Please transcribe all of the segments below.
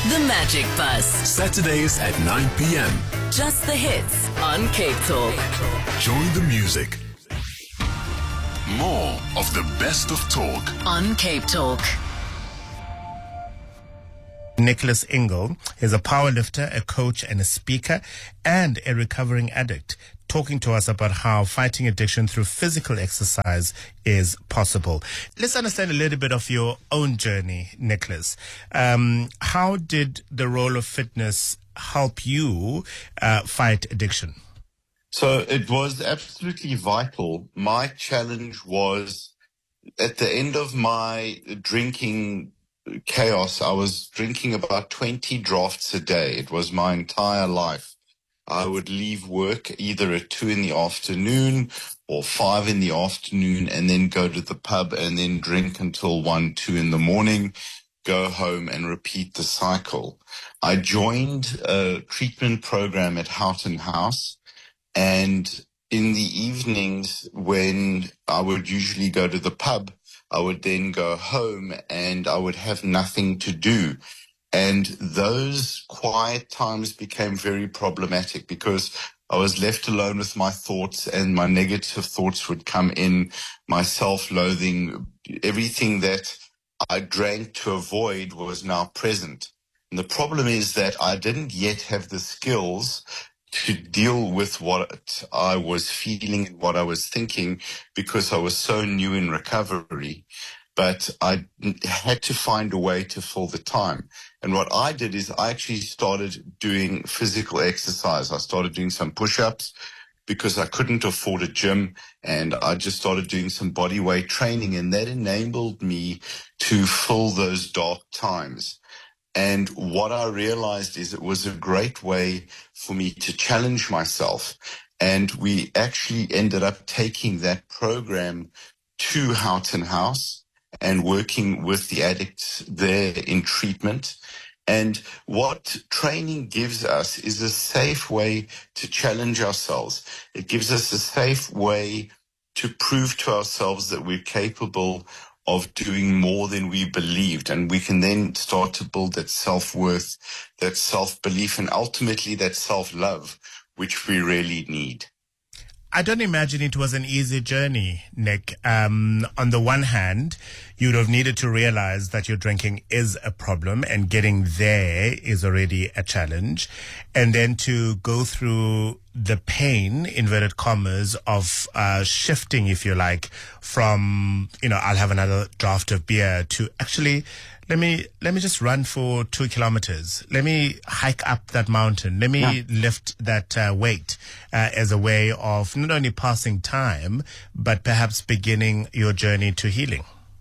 The Magic Bus. Saturdays at 9 p.m. Just the hits on Cape Talk. Join the music. More of the best of talk On Cape Talk. Nicholas Ingle is a powerlifter, a coach and a speaker and a recovering addict, talking to us about how fighting addiction through physical exercise is possible. Let's understand a little bit of your own journey, Nicholas. How did the role of fitness help you fight addiction? So it was absolutely vital. My challenge was at the end of my drinking chaos, I was drinking about 20 drafts a day. It was my entire life. I would leave work either at 2 in the afternoon or 5 in the afternoon and then go to the pub and then drink until 1, 2 in the morning, go home and repeat the cycle. I joined a treatment program at Houghton House, and in the evenings when I would usually go to the pub, I would then go home and I would have nothing to do. And those quiet times became very problematic because I was left alone with my thoughts, and my negative thoughts would come in, my self-loathing, everything that I drank to avoid was now present. And the problem is that I didn't yet have the skills to deal with what I was feeling and what I was thinking because I was so new in recovery. But I had to find a way to fill the time. And what I did is I actually started doing physical exercise. I started doing some push-ups because I couldn't afford a gym, and I just started doing some body weight training, and that enabled me to fill those dark times. And what I realized is it was a great way for me to challenge myself. And we actually ended up taking that program to Houghton House and working with the addicts there in treatment. And what training gives us is a safe way to challenge ourselves. It gives us a safe way to prove to ourselves that we're capable of doing more than we believed. And we can then start to build that self-worth, that self-belief, and ultimately that self-love, which we really need. I don't imagine it was an easy journey, Nick. On the one hand, you'd have needed to realize that your drinking is a problem, and getting there is already a challenge. And then to go through the pain, inverted commas, of shifting, if you like, from, I'll have another draft of beer to actually, let me just run for 2 kilometers. Let me hike up that mountain. Let me lift that weight as a way of not only passing time, but perhaps beginning your journey to healing.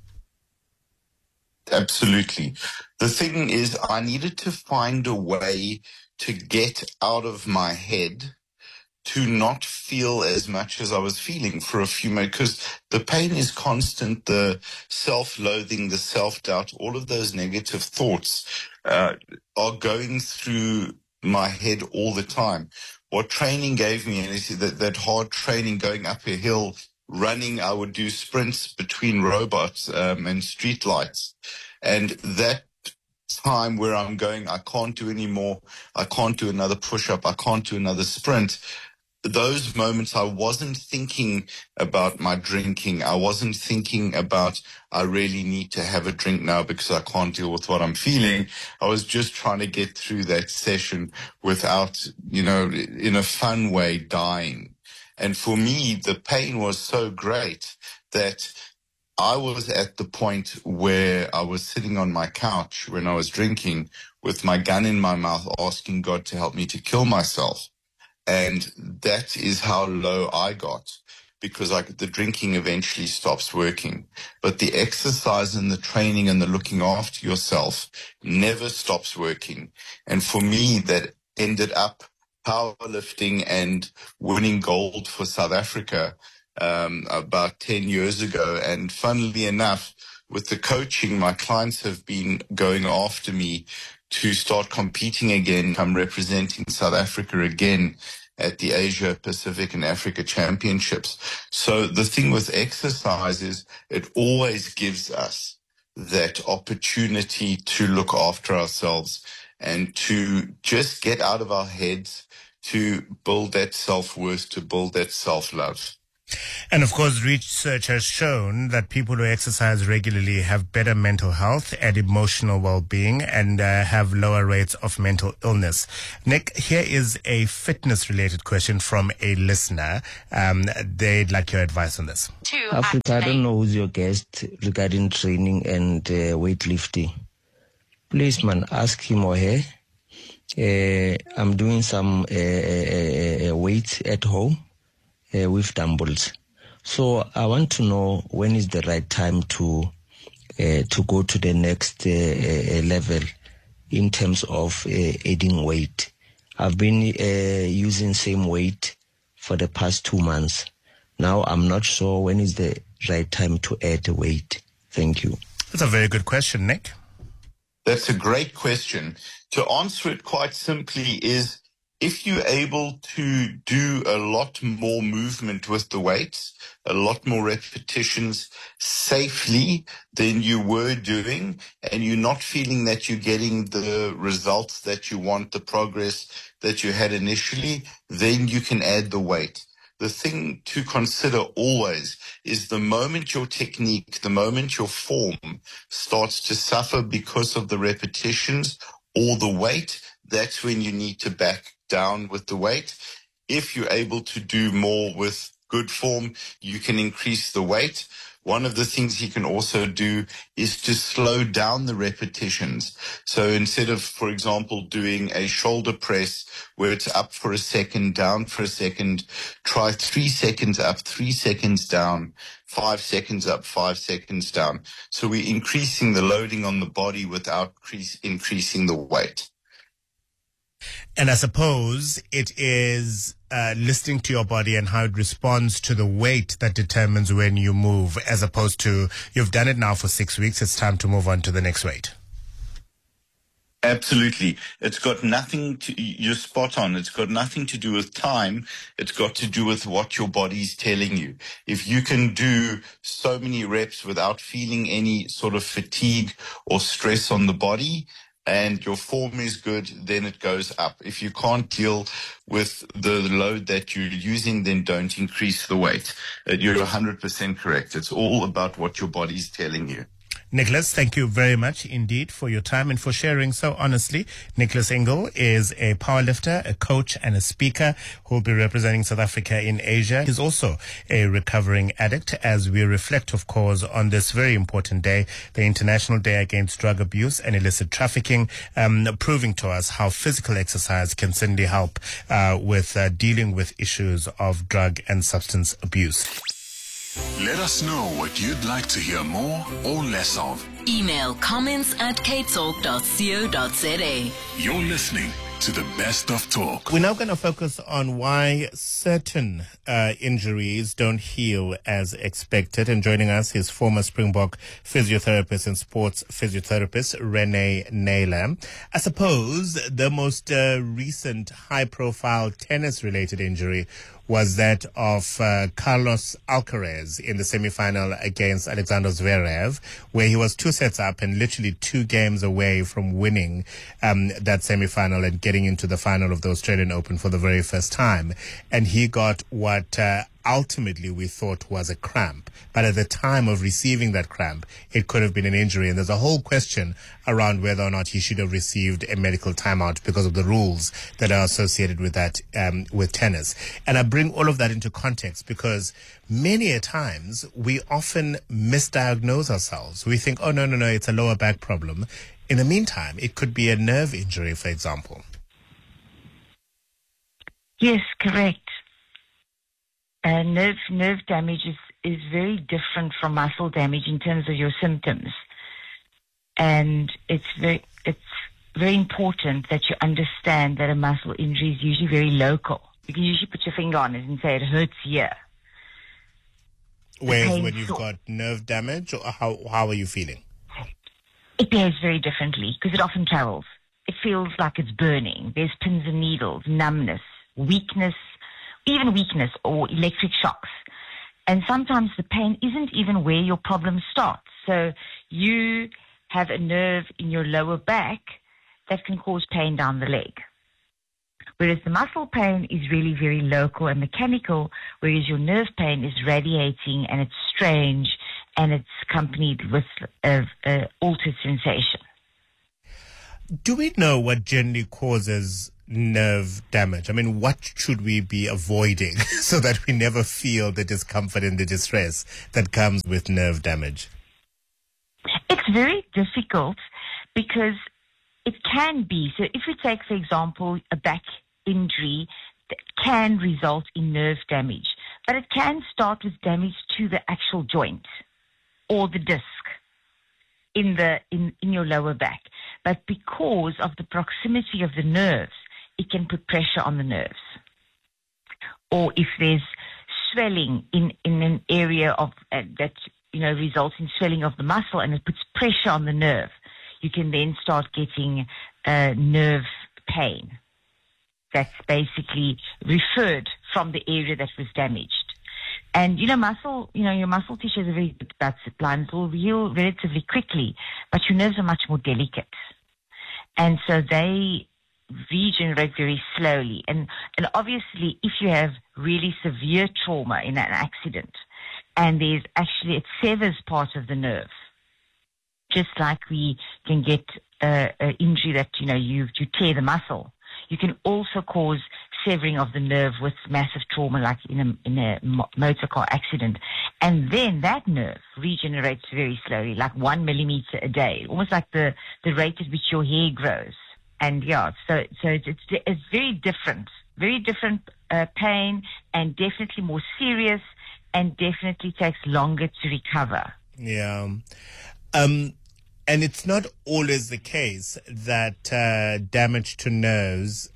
Absolutely. The thing is, I needed to find a way to get out of my head, to not feel as much as I was feeling for a few minutes, because the pain is constant, the self-loathing, the self-doubt, all of those negative thoughts are going through my head all the time. What training gave me, and it's that hard training going up a hill, running, I would do sprints between robots and street lights. And that time where I'm going, I can't do any more, I can't do another push-up, I can't do another sprint. Those moments I wasn't thinking about my drinking. I wasn't thinking about I really need to have a drink now because I can't deal with what I'm feeling. I was just trying to get through that session without, in a fun way, dying. And for me, the pain was so great that I was at the point where I was sitting on my couch when I was drinking with my gun in my mouth, asking God to help me to kill myself. And that is how low I got, because the drinking eventually stops working. But the exercise and the training and the looking after yourself never stops working. And for me, that ended up powerlifting and winning gold for South Africa about 10 years ago. And funnily enough, with the coaching, my clients have been going after me to start competing again. I'm representing South Africa again at the Asia, Pacific and Africa Championships. So the thing with exercise is it always gives us that opportunity to look after ourselves and to just get out of our heads, to build that self-worth, to build that self-love. And of course, research has shown that people who exercise regularly have better mental health and emotional well-being and have lower rates of mental illness. Nick, here is a fitness-related question from a listener. They'd like your advice on this. Africa, I don't know who's your guest regarding training and weightlifting. Please, man, ask him or her. I'm doing some weights at home. With dumbbells. So I want to know when is the right time to go to the next level in terms of adding weight. I've been using same weight for the past 2 months. Now I'm not sure when is the right time to add weight. Thank you. That's a very good question, Nick. That's a great question. To answer it quite simply is, if you're able to do a lot more movement with the weights, a lot more repetitions safely than you were doing, and you're not feeling that you're getting the results that you want, the progress that you had initially, then you can add the weight. The thing to consider always is the moment your technique, the moment your form starts to suffer because of the repetitions or the weight, that's when you need to back down with the weight. If you're able to do more with good form, you can increase the weight. One of the things you can also do is to slow down the repetitions. So instead of, for example, doing a shoulder press where it's up for a second, down for a second, try 3 seconds up, 3 seconds down, 5 seconds up, 5 seconds down. So we're increasing the loading on the body without increasing the weight. And I suppose it is listening to your body and how it responds to the weight that determines when you move, as opposed to you've done it now for 6 weeks, it's time to move on to the next weight. Absolutely. It's got nothing to, you're spot on. It's got nothing to do with time. It's got to do with what your body's telling you. If you can do so many reps without feeling any sort of fatigue or stress on the body, and your form is good, then it goes up. If you can't deal with the load that you're using, then don't increase the weight. You're 100% correct. It's all about what your body's telling you. Nicholas, thank you very much indeed for your time and for sharing so honestly. Nicholas Engel is a powerlifter, a coach and a speaker who will be representing South Africa in Asia. He's also a recovering addict as we reflect, of course, on this very important day, the International Day Against Drug Abuse and Illicit Trafficking, proving to us how physical exercise can certainly help with dealing with issues of drug and substance abuse. Let us know what you'd like to hear more or less of. Email comments@capetalk.co.za. You're listening to the Best of Talk. We're now going to focus on why certain injuries don't heal as expected. And joining us is former Springbok physiotherapist and sports physiotherapist Renee Naylor. I suppose the most recent high-profile tennis-related injury was that of Carlos Alcaraz in the semi-final against Alexander Zverev, where he was 2 sets up and literally 2 games away from winning that semi-final and getting into the final of the Australian Open for the very first time. And he got what ultimately we thought was a cramp. But at the time of receiving that cramp, it could have been an injury. And there's a whole question around whether or not he should have received a medical timeout because of the rules that are associated with that, with tennis. And I bring all of that into context because many a times we often misdiagnose ourselves. We think, oh, no, it's a lower back problem. In the meantime, it could be a nerve injury, for example. Yes, correct. Nerve damage is very different from muscle damage in terms of your symptoms. And it's very important that you understand that a muscle injury is usually very local. You can usually put your finger on it and say it hurts here. Whereas when you've got nerve damage, or how are you feeling? It behaves very differently because it often travels. It feels like it's burning. There's pins and needles, numbness, weakness, even weakness or electric shocks. And sometimes the pain isn't even where your problem starts. So you have a nerve in your lower back that can cause pain down the leg. Whereas the muscle pain is really very local and mechanical, whereas your nerve pain is radiating and it's strange and it's accompanied with altered sensation. Do we know what generally causes nerve damage? I mean, what should we be avoiding so that we never feel the discomfort and the distress that comes with nerve damage? It's very difficult because it can be. So if we take, for example, a back injury that can result in nerve damage, but it can start with damage to the actual joint or the disc in your lower back. But because of the proximity of the nerves, it can put pressure on the nerves. Or if there's swelling in an area of that results in swelling of the muscle and it puts pressure on the nerve, you can then start getting nerve pain. That's basically referred from the area that was damaged. And, your muscle tissue is a very good blood supply and it will heal relatively quickly, but your nerves are much more delicate. And so they regenerate very slowly. And obviously, if you have really severe trauma in an accident, and it severs part of the nerve, just like we can get an injury that, you tear the muscle. You can also cause severing of the nerve with massive trauma, like in a motor car accident. And then that nerve regenerates very slowly, like 1 millimeter a day, almost like the rate at which your hair grows. And so it's very different pain, and definitely more serious, and definitely takes longer to recover. Yeah. And it's not always the case that damage to nerves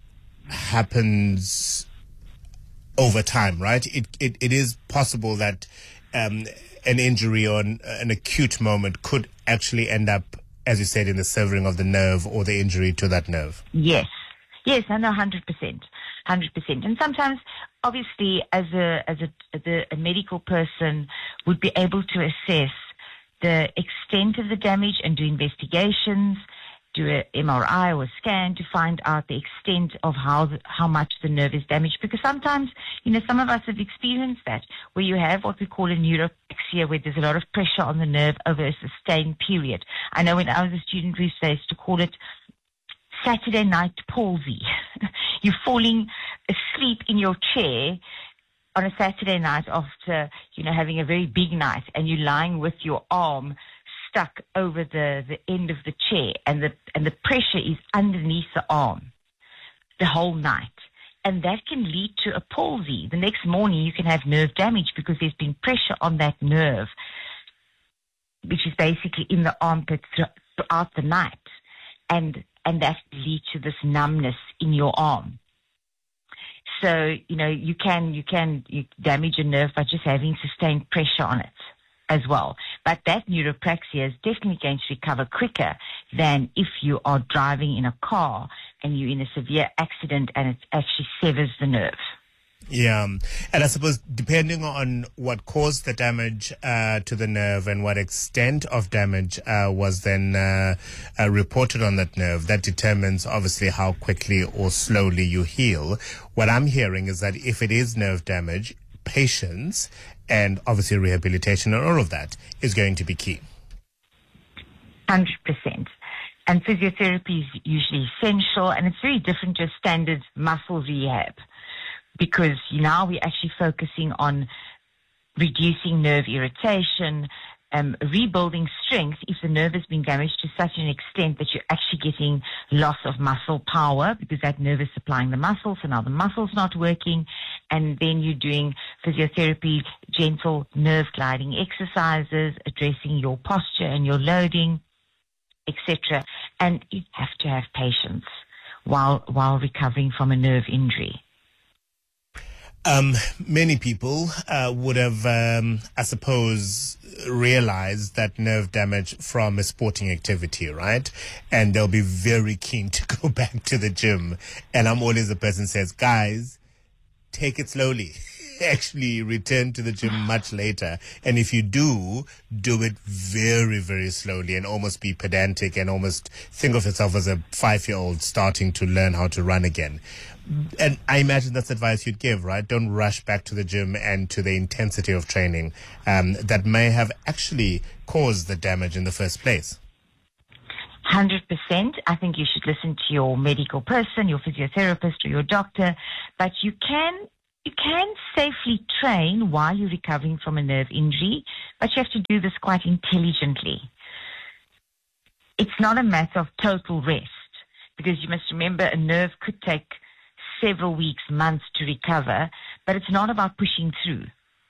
happens over time, right? It is possible that an injury or an acute moment could actually end up, as you said, in the severing of the nerve or the injury to that nerve. Yes, I know 100%. And sometimes, obviously, as a medical person would be able to assess the extent of the damage and do investigations, do an MRI or a scan to find out the extent of how much the nerve is damaged. Because sometimes, some of us have experienced that, where you have what we call a neuropraxia, where there's a lot of pressure on the nerve over a sustained period. I know when I was a student, we used to call it Saturday night palsy. You're falling asleep in your chair on a Saturday night after, having a very big night, and you're lying with your arm stuck over the end of the chair, and the pressure is underneath the arm the whole night. And that can lead to a palsy. The next morning you can have nerve damage because there's been pressure on that nerve, which is basically in the armpit throughout the night. And that leads to this numbness in your arm. So, you damage a nerve by just having sustained pressure on it as well. But that neuropraxia is definitely going to recover quicker than if you are driving in a car and you're in a severe accident and it actually severs the nerve. Yeah. And I suppose depending on what caused the damage to the nerve and what extent of damage was then reported on that nerve, that determines obviously how quickly or slowly you heal. What I'm hearing is that if it is nerve damage, patience and obviously rehabilitation and all of that is going to be key. 100%. And physiotherapy is usually essential, and it's very different to standard muscle rehab, because now we're actually focusing on reducing nerve irritation, rebuilding strength if the nerve has been damaged to such an extent that you're actually getting loss of muscle power, because that nerve is supplying the muscle, so now the muscle's not working, and then you're doing physiotherapy, gentle nerve gliding exercises, addressing your posture and your loading, etc. And you have to have patience while recovering from a nerve injury. Many people would have, I suppose, realized that nerve damage from a sporting activity, right? And they'll be very keen to go back to the gym. And I'm always the person who says, guys, take it slowly. actually return to the gym much later. And if you do it very, very slowly and almost be pedantic and almost think of yourself as a 5-year-old starting to learn how to run again. And I imagine that's advice you'd give, right? Don't rush back to the gym and to the intensity of training that may have actually caused the damage in the first place. 100%. I think you should listen to your medical person, your physiotherapist or your doctor, but you can safely train while you're recovering from a nerve injury, but you have to do this quite intelligently. It's not a matter of total rest, because you must remember a nerve could take several weeks, months to recover, but it's not about pushing through.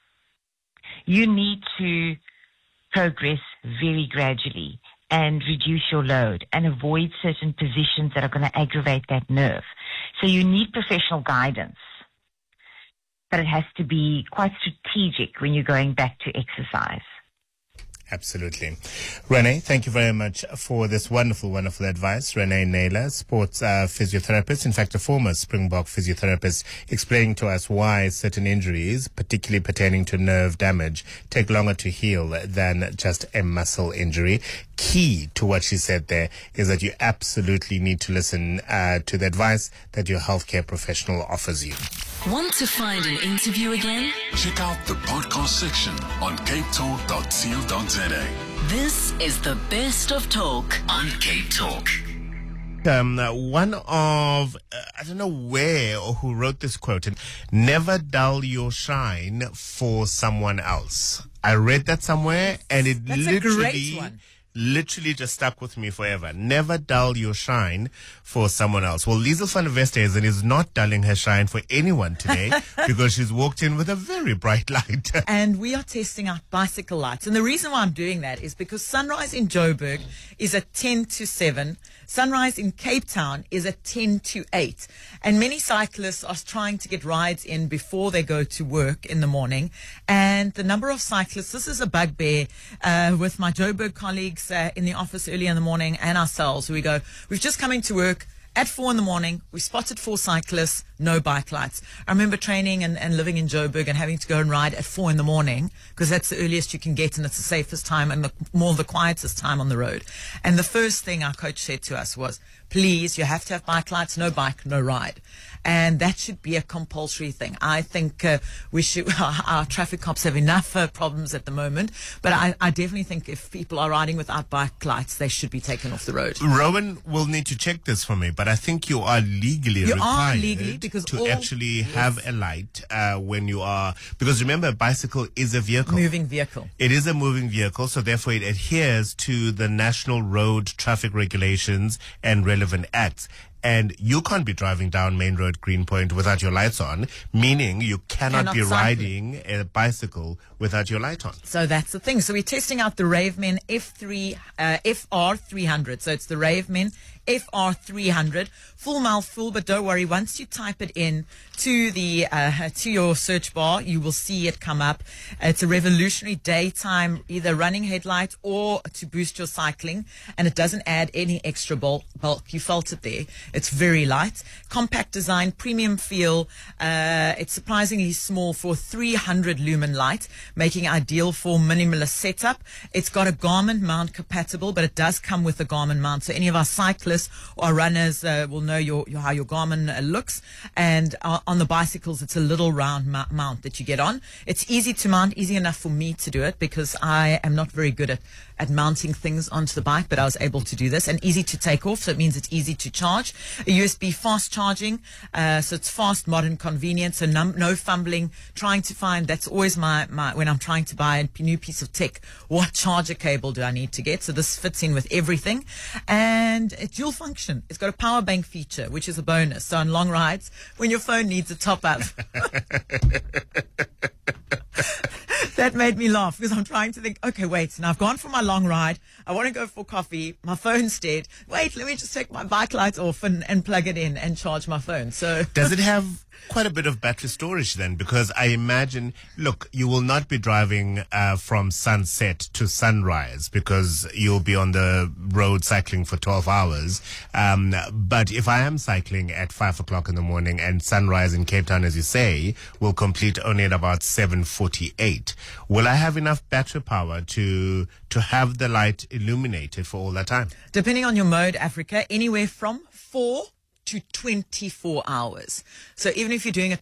You need to progress very gradually and reduce your load and avoid certain positions that are going to aggravate that nerve. So you need professional guidance, but it has to be quite strategic when you're going back to exercise. Absolutely. Renee, thank you very much for this wonderful, wonderful advice. Renee Naylor, sports physiotherapist, in fact, a former Springbok physiotherapist, explaining to us why certain injuries, particularly pertaining to nerve damage, take longer to heal than just a muscle injury. Key to what she said there is that you absolutely need to listen to the advice that your healthcare professional offers you. Want to find an interview again? Check out the podcast section on capetalk.co.za. This is the best of talk on Cape Talk. One of, I don't know where or who wrote this quote, and never dull your shine for someone else. I read that somewhere and it That's a great one. literally just stuck with me forever. Never dull your shine for someone else. Well, Liesl van der Westhuizen is not dulling her shine for anyone today because she's walked in with a very bright light. And we are testing out bicycle lights. And the reason why I'm doing that is because sunrise in Joburg is at 10 to 7. Sunrise in Cape Town is at 10 to 8. And many cyclists are trying to get rides in before they go to work in the morning. And the number of cyclists, this is a bugbear with my Joburg colleagues in the office early in the morning and ourselves. We go, we've just come into work at 4 in the morning. We spotted 4 cyclists, no bike lights. I remember training and living in Joburg and having to go and ride at 4 in the morning because that's the earliest you can get and it's the safest time and the quietest time on the road. And the first thing our coach said to us was, please, you have to have bike lights, no bike, no ride. And that should be a compulsory thing. I think we should. Our traffic cops have enough problems at the moment, but I definitely think if people are riding without bike lights, they should be taken off the road. Rowan will need to check this for me, but I think you are legally required to actually have a light when you are, because remember, a bicycle is a vehicle. Moving vehicle. It is a moving vehicle, so therefore it adheres to the national road traffic regulations and relevant acts. And you can't be driving down Main Road Greenpoint without your lights on, meaning you cannot be riding a bicycle without your light on. So that's the thing. So we're testing out the Ravemen FR300. So it's the Ravemen FR300. Full mouthful, but don't worry. Once you type it in to the to your search bar, you will see it come up. It's a revolutionary daytime, either running headlight or to boost your cycling, and it doesn't add any extra bulk. You felt it there. It's very light, compact design, premium feel. It's surprisingly small for 300 lumen light, making it ideal for minimalist setup. It's got a Garmin mount compatible, but it does come with a Garmin mount. So any of our cyclists or runners will know how your Garmin looks. And on the bicycles, it's a little round mount that you get on. It's easy to mount, easy enough for me to do it because I am not very good at mounting things onto the bike, but I was able to do this, and easy to take off. So it means it's easy to charge. A USB fast charging. So it's fast, modern, convenient. So no fumbling, trying to find, that's always my when I'm trying to buy a new piece of tech, what charger cable do I need to get? So this fits in with everything. And it's dual function. It's got a power bank feature, which is a bonus. So on long rides, when your phone needs a top up. That made me laugh because I'm trying to think, okay, wait, now I've gone for my long ride. I want to go for coffee. My phone's dead. Wait, let me just take my bike lights off and plug it in and charge my phone. So does it have quite a bit of battery storage then? Because I imagine, look, you will not be driving from sunset to sunrise because you'll be on the road cycling for 12 hours. But if I am cycling at 5 o'clock in the morning and sunrise in Cape Town, as you say, will complete only at about 7:48, will I have enough battery power to have the light illuminated for all that time? Depending on your mode, Africa, anywhere from 4 to 24 hours. So even if you're doing a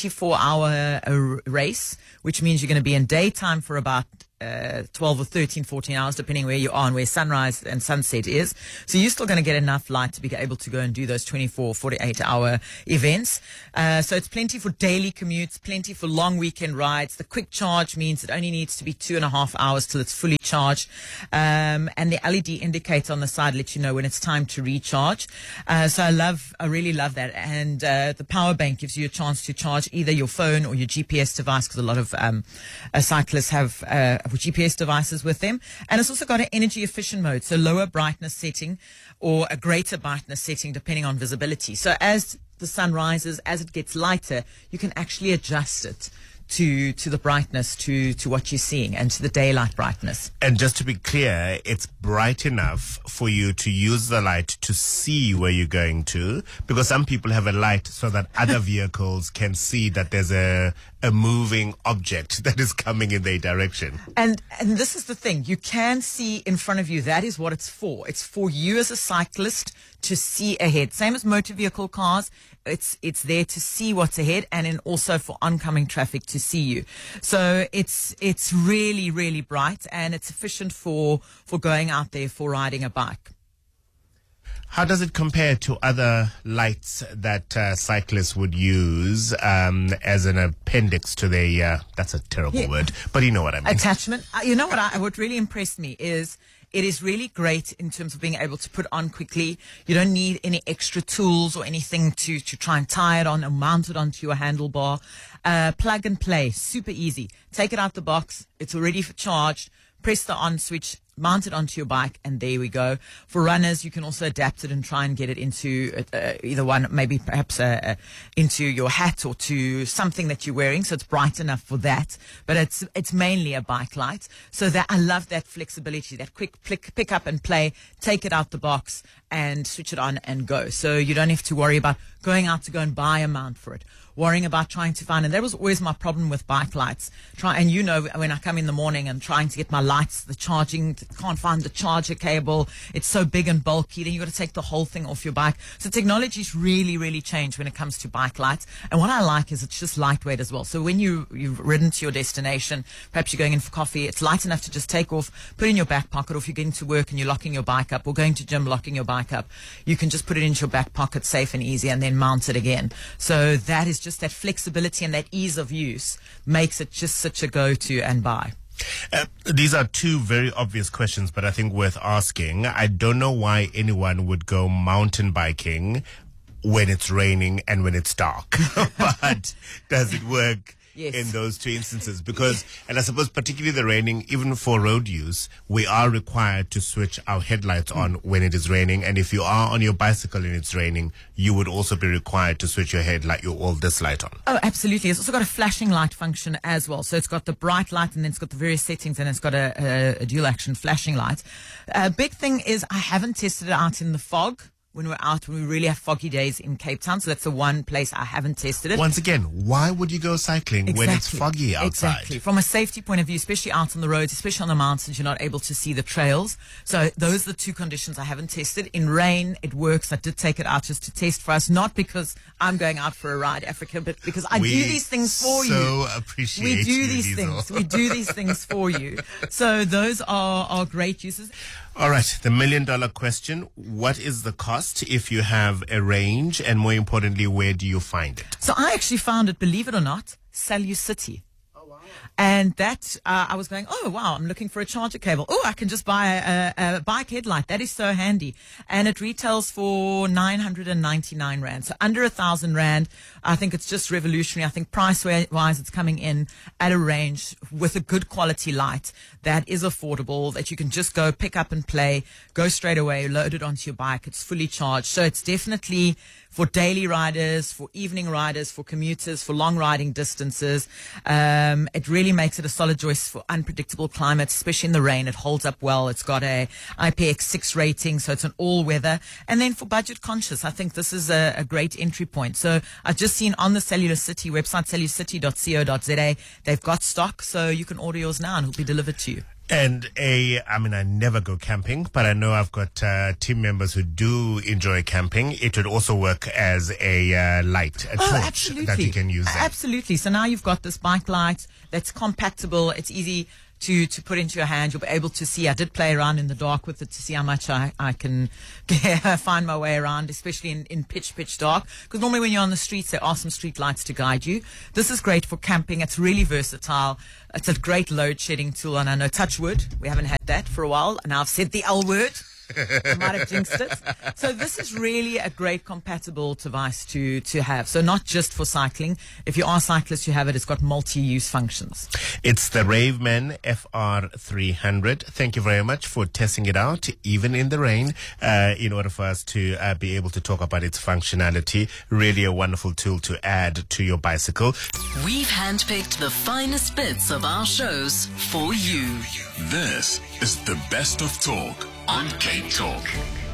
24-hour race, which means you're going to be in daytime for about 12 or 13, 14 hours, depending where you are and where sunrise and sunset is. So you're still going to get enough light to be able to go and do those 24, 48-hour events. So it's plenty for daily commutes, plenty for long weekend rides. The quick charge means it only needs to be 2.5 hours till it's fully charged. And the LED indicator on the side lets you know when it's time to recharge. So I really love that. And the power bank gives you a chance to charge either your phone or your GPS device, because a lot of cyclists have GPS devices with them. And it's also got an energy efficient mode, so lower brightness setting or a greater brightness setting depending on visibility. So as the sun rises, as it gets lighter, you can actually adjust it to the brightness, to what you're seeing, and to the daylight brightness. And just to be clear, it's bright enough for you to use the light to see where you're going to, because some people have a light so that other vehicles can see that there's a moving object that is coming in their direction. And this is the thing, you can see in front of you. That is what it's for. It's for you as a cyclist to see ahead. Same as motor vehicle cars. It's there to see what's ahead, and then also for oncoming traffic to see you. So it's really, really bright, and it's efficient for going out there for riding a bike. How does it compare to other lights that cyclists would use as an appendix to their, that's a terrible word, but you know what I mean. Attachment. You know what really impressed me is it is really great in terms of being able to put on quickly. You don't need any extra tools or anything to try and tie it on or mount it onto your handlebar. Plug and play, super easy. Take it out the box. It's already charged. Press the on switch, mount it onto your bike, and there we go. For runners, you can also adapt it and try and get it into either one, maybe perhaps into your hat or to something that you're wearing, so it's bright enough for that. But it's mainly a bike light. So that I love that flexibility, that quick pick up and play, take it out the box and switch it on and go. So you don't have to worry about going out to go and buy a mount for it, worrying about trying to find, and that was always my problem with bike lights. And you know, when I come in the morning and trying to get my lights, the charging, can't find the charger cable. It's so big and bulky. Then you've got to take the whole thing off your bike. So technology's really, really changed when it comes to bike lights. And what I like is it's just lightweight as well. So when you've ridden to your destination, perhaps you're going in for coffee, it's light enough to just take off, put in your back pocket, or if you're getting to work and you're locking your bike up, or going to gym, locking your bike up, you can just put it into your back pocket, safe and easy, and then mount it again. So that is just that flexibility and that ease of use makes it just such a go-to and buy. These are two very obvious questions, but I think worth asking. I don't know why anyone would go mountain biking when it's raining and when it's dark. But does it work in those two instances? Because, and I suppose particularly the raining, even for road use, we are required to switch our headlights on when it is raining. And if you are on your bicycle and it's raining, you would also be required to switch your headlight, all this light on. Oh, absolutely. It's also got a flashing light function as well. So it's got the bright light, and then it's got the various settings, and it's got a dual action flashing light. Big thing is I haven't tested it out in the fog. When we really have foggy days in Cape Town. So that's the one place I haven't tested it. Once again, why would you go cycling when it's foggy outside? Exactly. From a safety point of view, especially out on the roads, especially on the mountains, you're not able to see the trails. So those are the two conditions I haven't tested. In rain, it works. I did take it out just to test for us, not because I'm going out for a ride, Africa, but because I do these things for you. So appreciate we do you, these Diesel. things. We do these things for you. So those are great uses. All right, the $1 million question. What is the cost if you have a range? And more importantly, where do you find it? So I actually found it, believe it or not, Salu City. And that, I was going, oh, wow, I'm looking for a charger cable. Oh, I can just buy a bike headlight. That is so handy. And it retails for 999 Rand. So under 1,000 Rand. I think it's just revolutionary. I think price-wise, it's coming in at a range with a good quality light that is affordable, that you can just go pick up and play, go straight away, load it onto your bike. It's fully charged. So it's definitely for daily riders, for evening riders, for commuters, for long riding distances. It really makes it a solid choice for unpredictable climates, especially in the rain. It holds up well. It's got a IPX6 rating, so it's an all-weather. And then for budget conscious, I think this is a great entry point. So I've just seen on the Cellular City website, cellularcity.co.za, they've got stock, so you can order yours now and it'll be delivered to you. And I never go camping, but I know I've got team members who do enjoy camping. It would also work as a light, a torch absolutely. that you can use. Absolutely. So now you've got this bike light that's compactable. It's easy to put into your hand. You'll be able to see. I did play around in the dark with it to see how much I can find my way around, especially in pitch dark. Because normally when you're on the streets, there are some street lights to guide you. This is great for camping. It's really versatile. It's a great load shedding tool. And I know, touch wood, we haven't had that for a while. And I've said the L word. I might have jinxed it. So this is really a great compatible device to have. So not just for cycling. If you are cyclists, you have it. It's got multi-use functions. It's the Raveman FR300. Thank you very much for testing it out, even in the rain, in order for us to be able to talk about its functionality. Really a wonderful tool to add to your bicycle. We've handpicked the finest bits of our shows for you. This is the best of talk on Cape Talk.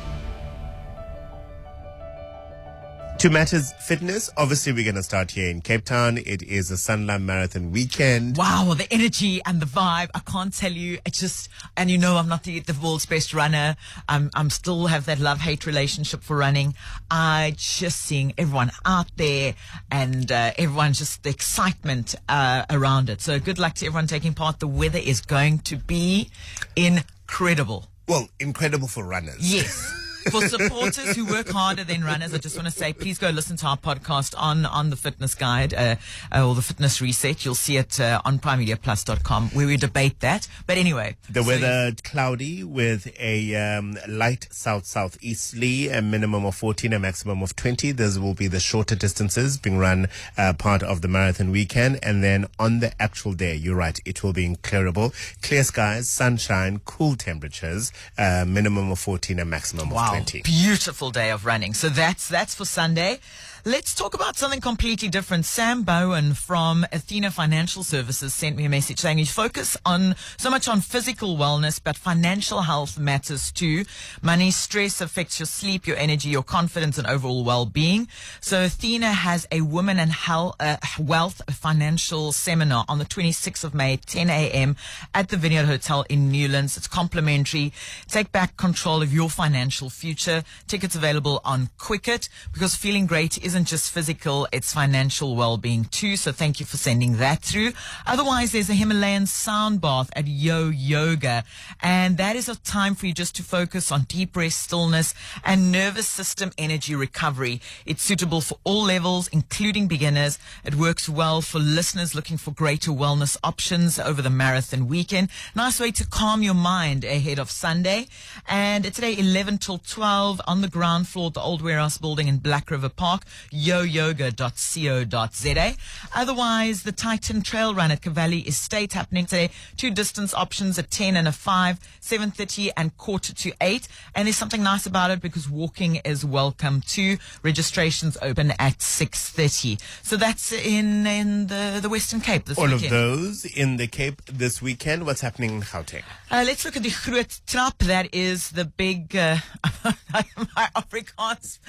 To Matters Fitness, obviously we're going to start here in Cape Town. It is a Sanlam Marathon weekend. Wow, the energy and the vibe, I can't tell you. It's just, and you know I'm not the world's best runner. I'm still have that love-hate relationship for running. I just seeing everyone out there and everyone, just the excitement around it. So good luck to everyone taking part. The weather is going to be incredible. Well, incredible for runners. Yes. For supporters who work harder than runners, I just want to say, please go listen to our podcast on the Fitness Guide or the Fitness Reset. You'll see it on primemediaplus.com where we debate that. But anyway. The weather cloudy with a light south-southeasterly, a minimum of 14, a maximum of 20. Those will be the shorter distances being run part of the marathon weekend. And then on the actual day, you're right, it will be inclearable. Clear skies, sunshine, cool temperatures, minimum of 14, a maximum of 20. Beautiful day of running. So that's for Sunday. Let's talk about something completely different. Sam Bowen from Athena Financial Services sent me a message saying you focus so much on physical wellness, but financial health matters too. Money, stress affects your sleep, your energy, your confidence, and overall well-being. So Athena has a Women and Wealth Financial Seminar on the 26th of May, 10 a.m. at the Vineyard Hotel in Newlands. It's complimentary. Take back control of your financial future. Tickets available on Quicket, because feeling great isn't just physical, it's financial well-being too. So thank you for sending that through. Otherwise, there's a Himalayan sound bath at Yo Yoga, and that is a time for you just to focus on deep rest, stillness, and nervous system energy recovery. It's suitable for all levels, including beginners. It works well for listeners looking for greater wellness options over the marathon weekend. Nice way to calm your mind ahead of Sunday. And it's today 11 till 12 on the ground floor at the Old Warehouse Building in Black River Park. yoyoga.co.za. Otherwise, the Titan Trail Run at Cavalli Estate happening today. 2 distance options at 10 and a 5, 7:30 and 7:45. And there's something nice about it because walking is welcome too. Registrations open at 6:30. So that's in the Western Cape this weekend. All of those in the Cape this weekend. What's happening in Gauteng? Let's look at the Groot Trap. That is the big, my Afrikaans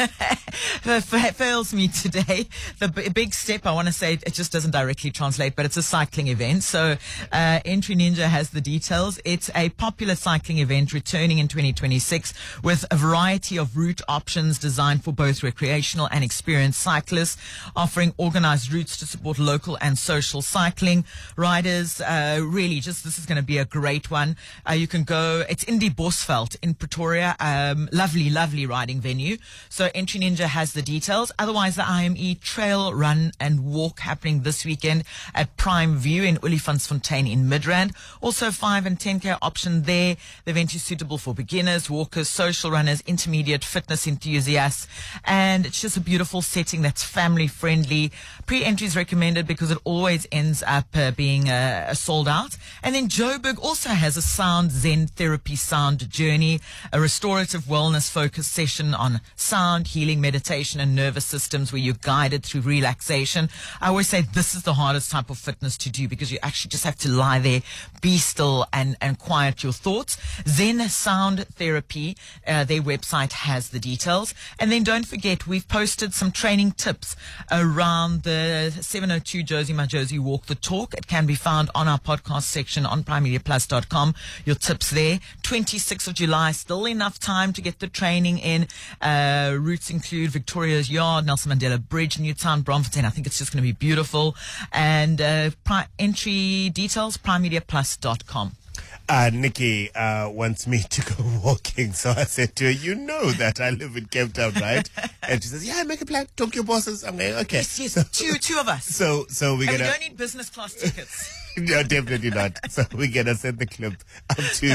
fails me today. The big step, I want to say, it just doesn't directly translate, but it's a cycling event. So Entry Ninja has the details. It's a popular cycling event returning in 2026 with a variety of route options designed for both recreational and experienced cyclists, offering organized routes to support local and social cycling riders. Really, just this is going to be a great one. You can go, it's in die Bosveld in Pretoria. Lovely riding venue. So Entry Ninja has the details. details. Otherwise, the IME Trail, Run and Walk happening this weekend at Prime View in Olifantsfontein in Midrand. Also 5 and 10K option there. The event is suitable for beginners, walkers, social runners, intermediate fitness enthusiasts. And it's just a beautiful setting that's family friendly. Pre-entry is recommended because it always ends up being sold out. And then Joburg also has a sound Zen therapy sound journey, a restorative wellness focused session on sound, healing, meditation and nervous systems where you're guided through relaxation. I always say this is the hardest type of fitness to do because you actually just have to lie there, be still and quiet your thoughts. Zen Sound Therapy, their website has the details. And then don't forget, we've posted some training tips around the 702 Josie My Josie Walk the Talk. It can be found on our podcast section on primemediaplus.com. Your tips there. 26th of July, still enough time to get the training in. Routes include Victoria's Yard, Nelson Mandela Bridge, Newtown, Bromfontein. I think it's just going to be beautiful. And entry details, primemediaplus.com. Nikki wants me to go walking, so I said to her, you know that I live in Cape Town, right? And she says, yeah, make a plan, talk to your bosses. I'm like, okay. Yes, two of us. So we're and gonna. we don't need business class tickets. No, definitely not. So we're gonna send the clip up to